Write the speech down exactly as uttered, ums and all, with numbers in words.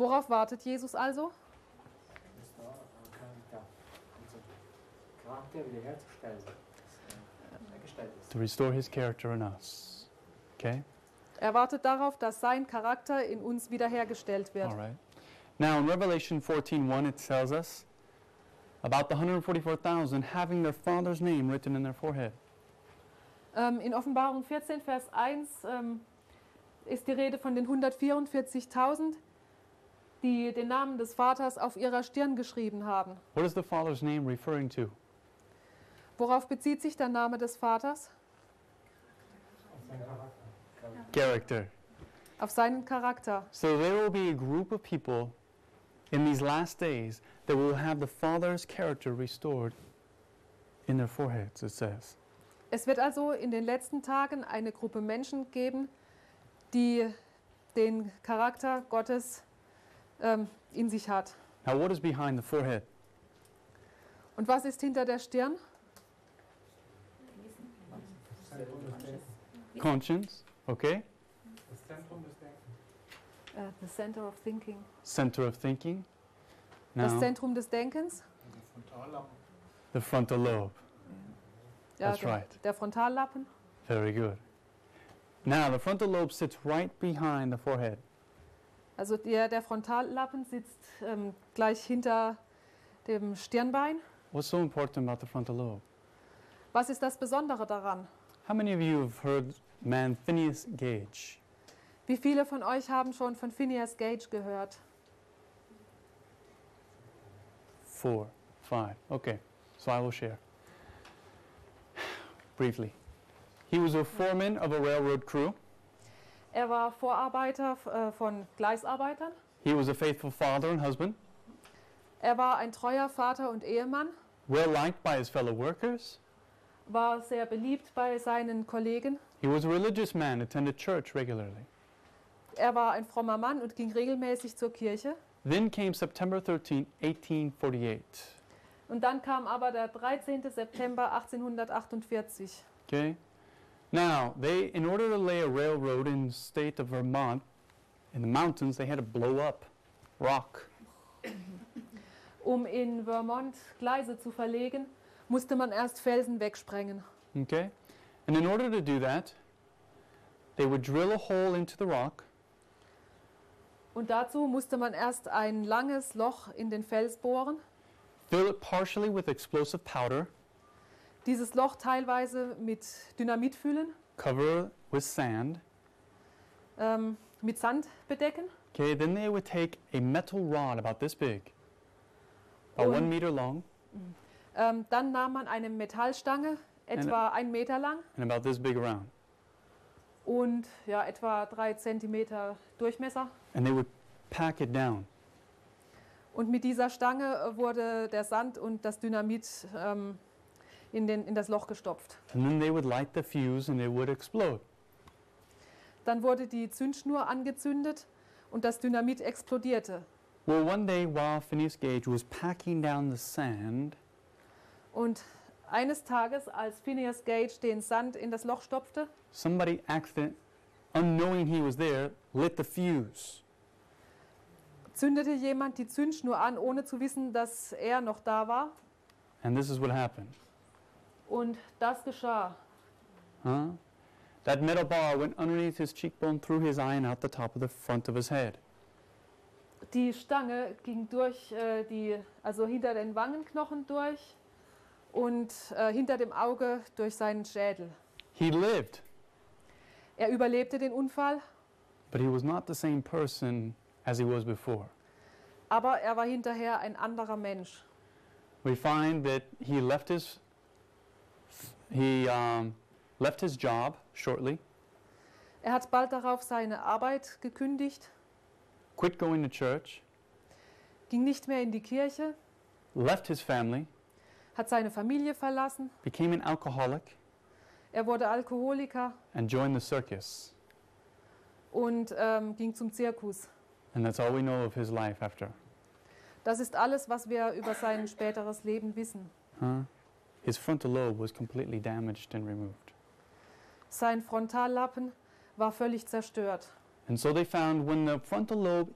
Worauf wartet Jesus also? To restore his character in us. Okay? Er wartet darauf, dass sein Charakter in uns wiederhergestellt wird. All right. Now in Revelation fourteen one it tells us about the one hundred forty-four thousand having their father's name written in their forehead. Ähm, in Offenbarung vierzehn, Vers eins ähm, ist die Rede von den hundertvierundvierzigtausend, die den Namen des Vaters auf ihrer Stirn geschrieben haben. What is the father's name referring to? Worauf bezieht sich der Name des Vaters? Character. Auf seinen Charakter. So there will be a group of people in these last days that will have the Father's character restored in their foreheads, it says. Es wird also in den letzten Tagen eine Gruppe Menschen geben, die den Charakter Gottes ähm, in sich hat. Now what is behind the forehead? Und was ist hinter der Stirn? Conscience, okay? Uh, the center of thinking. Center of thinking. Das Now, Zentrum des Denkens. the frontal lobe. Ja, That's der, right. der Frontallappen. Very good. Now the frontal lobe sits right behind the forehead. Also der, der Frontallappen sitzt ähm, gleich hinter dem Stirnbein. What's so important about the frontal lobe? Was ist das Besondere daran? How many of you have heard man Phineas Gage? Wie viele von euch haben schon von Phineas Gage gehört? Four, five. Okay, so I will share. Briefly. He was a foreman of a railroad crew. Er war Vorarbeiter äh, von Gleisarbeitern. He was a faithful father and husband, Er war ein treuer Vater und Ehemann, well liked by his fellow workers. war sehr beliebt bei seinen Kollegen. He was a religious man, attended church regularly. Er war ein frommer Mann und ging regelmäßig zur Kirche. Then came September thirteenth, eighteen forty-eight. Und dann kam aber der dreizehnte September achtzehnhundertachtundvierzig. Okay? Now, they, in order to lay a railroad in the state of Vermont, in the mountains, they had to blow up rock. Um in Vermont Gleise zu verlegen, musste man erst Felsen wegsprengen. Okay? And in order to do that, they would drill a hole into the rock, Und dazu musste man erst ein langes Loch in den Fels bohren, fill it partially with explosive powder, dieses Loch teilweise mit Dynamit füllen, cover with sand. ähm, mit Sand bedecken. Okay, then they would take a metal rod about this big, about one Und- meter long Ähm, dann nahm man eine Metallstange, etwa ein Meter lang and about this big around. und ja, etwa drei Zentimeter Durchmesser. And they would pack it down. Und mit dieser Stange äh, wurde der Sand und das Dynamit ähm, in, den, in das Loch gestopft. And then they would light the fuse and it would explode. Dann wurde die Zündschnur angezündet und das Dynamit explodierte. Well, one day while Phineas Gage was packing down the sand, Und eines Tages, als Phineas Gage den Sand in das Loch stopfte, somebody accident, unknowing he was there, lit the fuse. zündete jemand die Zündschnur an, ohne zu wissen, dass er noch da war. And this is what happened. Und das geschah. Huh? That metal bar went underneath his cheekbone, through his eye, and out the top of the front of his head. Die Stange ging durch äh, die, also hinter den Wangenknochen durch und äh, hinter dem Auge durch seinen Schädel. He lived, Er überlebte den Unfall, but he was not the same person as he was before. aber er war hinterher ein anderer Mensch. We find that he left his he um, left his job shortly, Er hat bald darauf seine Arbeit gekündigt, quit going to church, ging nicht mehr in die Kirche, left his family, hat seine Familie verlassen, became an alcoholic, er wurde Alkoholiker and joined the circus. und ähm, ging zum Zirkus. And that's all we know of his life after. Das ist alles, was wir über sein späteres Leben wissen. Huh? His frontal lobe was completely damaged and removed. Sein Frontallappen war völlig zerstört. And so they found when the frontal lobe